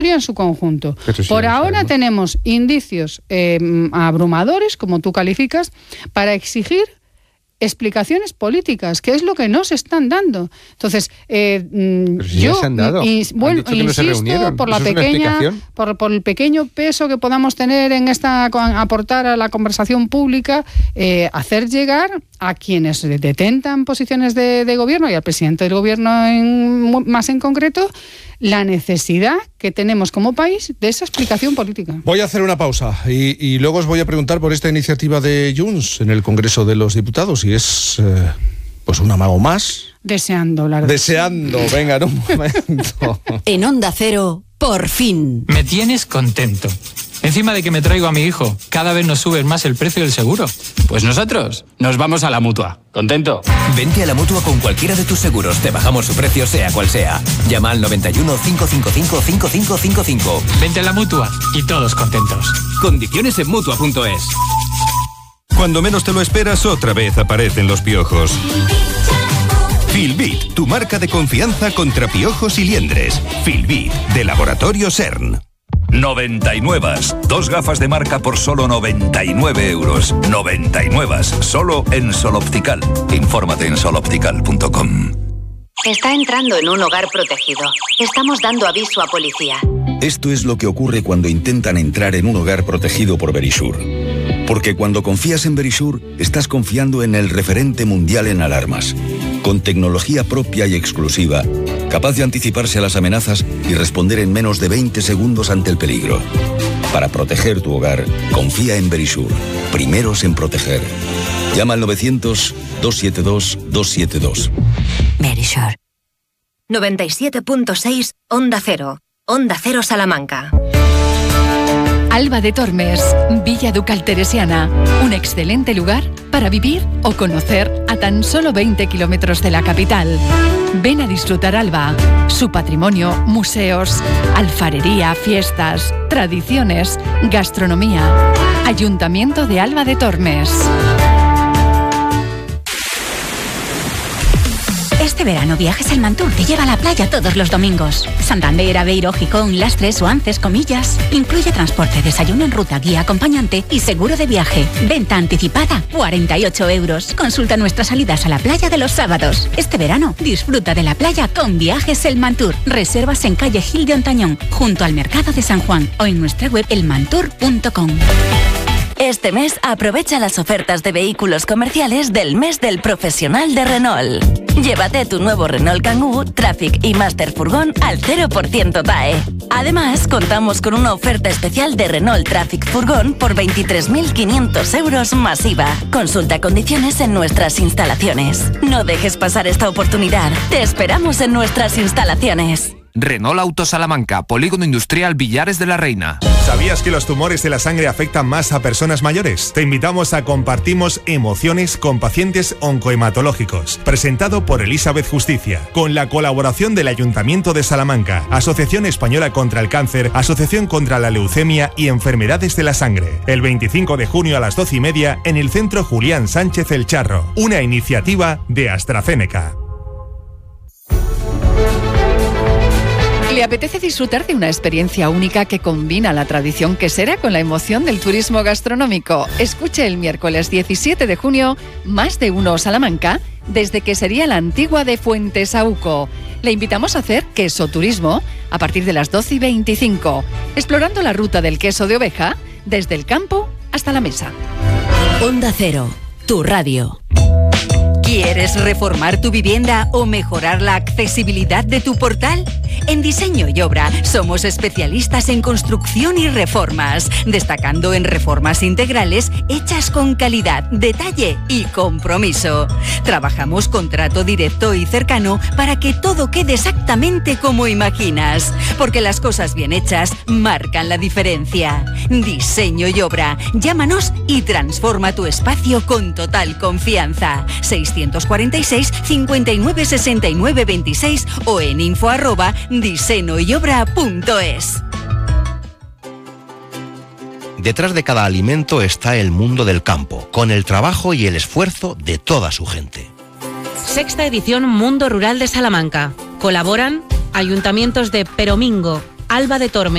en su conjunto. Sí, por ahora tenemos indicios abrumadores, como tú calificas, para exigir explicaciones políticas, que es lo que no se están dando. Entonces, yo insisto por la pequeña, por el pequeño peso que podamos tener en aportar a la conversación pública, hacer llegar a quienes detentan posiciones de gobierno y al presidente del gobierno más en concreto, la necesidad que tenemos como país de esa explicación política. Voy a hacer una pausa y luego os voy a preguntar por esta iniciativa de Junts en el Congreso de los Diputados, y es pues un amago más. Deseando, venga, en un momento. En Onda Cero, por fin. Me tienes contento. Encima de que me traigo a mi hijo, cada vez nos subes más el precio del seguro. Pues nosotros nos vamos a la Mutua. ¿Contento? Vente a la Mutua con cualquiera de tus seguros. Te bajamos su precio, sea cual sea. Llama al 91 555 5555. Vente a la Mutua y todos contentos. Condiciones en Mutua.es. Cuando menos te lo esperas, otra vez aparecen los piojos. Filbit, tu marca de confianza contra piojos y liendres. Filbit, de Laboratorio CERN. 99. 2 gafas de marca por solo 99 euros. 99. Solo en Sol Optical. Infórmate en soloptical.com. Está entrando en un hogar protegido. Estamos dando aviso a policía. Esto es lo que ocurre cuando intentan entrar en un hogar protegido por Verisur. Porque cuando confías en Verisur, estás confiando en el referente mundial en alarmas. Con tecnología propia y exclusiva, capaz de anticiparse a las amenazas y responder en menos de 20 segundos ante el peligro. Para proteger tu hogar, confía en Verisur. Primeros en proteger. Llama al 900-272-272. Verisur. 97.6 Onda Cero. Onda Cero Salamanca. Alba de Tormes, Villa Ducal Teresiana, un excelente lugar para vivir o conocer a tan solo 20 kilómetros de la capital. Ven a disfrutar Alba, su patrimonio, museos, alfarería, fiestas, tradiciones, gastronomía. Ayuntamiento de Alba de Tormes. Este verano Viajes El Mantur te lleva a la playa todos los domingos. Santander, Aveiro, Gijón, Lastres, Suances, Comillas. Incluye transporte, desayuno en ruta, guía acompañante y seguro de viaje. Venta anticipada, 48 euros. Consulta nuestras salidas a la playa de los sábados. Este verano disfruta de la playa con Viajes El Mantur. Reservas en calle Gil de Ontañón, junto al Mercado de San Juan, o en nuestra web elmantur.com. Este mes aprovecha las ofertas de vehículos comerciales del mes del profesional de Renault. Llévate tu nuevo Renault Kangoo, Traffic y Master Furgón al 0% TAE. Además, contamos con una oferta especial de Renault Traffic Furgón por 23.500 euros masiva. Consulta condiciones en nuestras instalaciones. No dejes pasar esta oportunidad. Te esperamos en nuestras instalaciones. Renault Auto Salamanca, Polígono Industrial Villares de la Reina. ¿Sabías que los tumores de la sangre afectan más a personas mayores? Te invitamos a Compartimos Emociones con pacientes oncohematológicos, presentado por Elizabeth Justicia, con la colaboración del Ayuntamiento de Salamanca, Asociación Española contra el Cáncer, Asociación contra la Leucemia y Enfermedades de la Sangre. El 25 de junio a las 12:30 en el Centro Julián Sánchez El Charro, una iniciativa de AstraZeneca. ¿Le apetece disfrutar de una experiencia única que combina la tradición quesera con la emoción del turismo gastronómico? Escuche el miércoles 17 de junio Más de Uno Salamanca desde Quesería La Antigua de Fuentesauco. Le invitamos a hacer queso turismo a partir de las 12:25, explorando la ruta del queso de oveja desde el campo hasta la mesa. Onda Cero, tu radio. ¿Quieres reformar tu vivienda o mejorar la accesibilidad de tu portal? En Diseño y Obra somos especialistas en construcción y reformas, destacando en reformas integrales hechas con calidad, detalle y compromiso. Trabajamos con trato directo y cercano para que todo quede exactamente como imaginas, porque las cosas bien hechas marcan la diferencia. Diseño y Obra. Llámanos y transforma tu espacio con total confianza. 646 59 69 26 o en info@diseñoyobra.es. Detrás de cada alimento está el mundo del campo, con el trabajo y el esfuerzo de toda su gente. Sexta edición Mundo Rural de Salamanca. Colaboran ayuntamientos de Peromingo, Alba de Tormes,